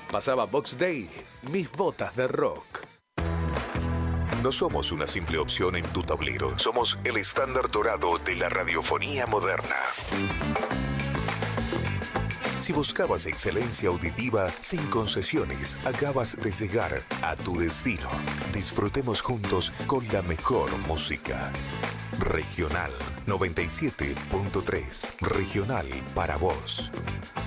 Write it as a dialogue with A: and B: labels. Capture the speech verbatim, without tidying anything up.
A: Pasaba Box Day, mis botas de rock.
B: No somos una simple opción en tu tablero. Somos el estándar dorado de la radiofonía moderna. Si buscabas excelencia auditiva sin concesiones, acabas de llegar a tu destino. Disfrutemos juntos con la mejor música. Regional noventa y siete punto tres. Regional para vos.